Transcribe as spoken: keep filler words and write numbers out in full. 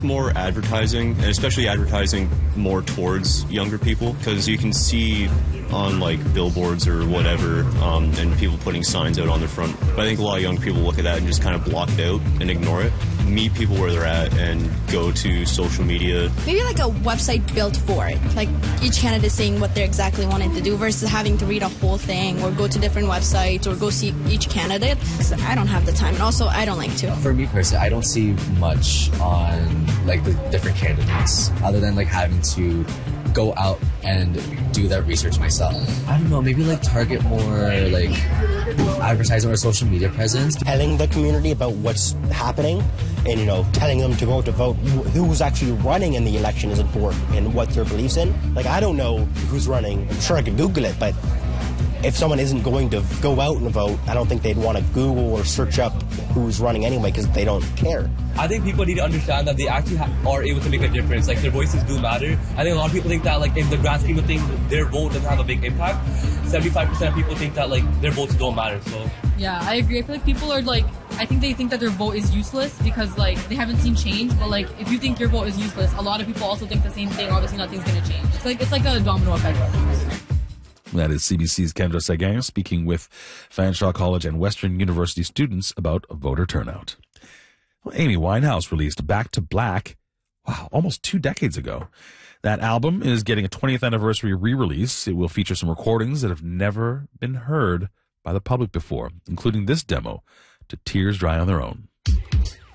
More advertising, and especially advertising more towards younger people, because you can see on like billboards or whatever, um, and people putting signs out on their front. But I think a lot of young people look at that and just kind of block it out and ignore it. Meet people where they're at and go to social media. Maybe like a website built for it, like each candidate saying what they're exactly wanting to do versus having to read a whole thing or go to different websites or go see each candidate. So I don't have the time, and also I don't like to. For me personally, I don't see much on like the different candidates other than like having to go out and do that research myself. I don't know, maybe like target more like advertising or social media presence. Telling the community about what's happening and, you know, telling them to go to vote. Who's actually running in the election is important and what their beliefs in. Like, I don't know who's running. I'm sure I could Google it, but if someone isn't going to go out and vote, I don't think they'd want to Google or search up who's running anyway because they don't care. I think people need to understand that they actually ha- are able to make a difference. Like, their voices do matter. I think a lot of people think that, like, in the grand scheme of things, their vote doesn't have a big impact. seventy-five percent of people think that, like, their votes don't matter, so... Yeah, I agree. I feel like people are, like... I think they think that their vote is useless because, like, they haven't seen change. But, like, if you think your vote is useless, a lot of people also think the same thing. Obviously, nothing's going to change. It's like, it's like a domino effect. That is C B C's Kendra Seguin speaking with Fanshawe College and Western University students about voter turnout. Well, Amy Winehouse released Back to Black, wow, almost two decades ago. That album is getting a twentieth anniversary re-release. It will feature some recordings that have never been heard by the public before, including this demo, To Tears Dry on Their Own.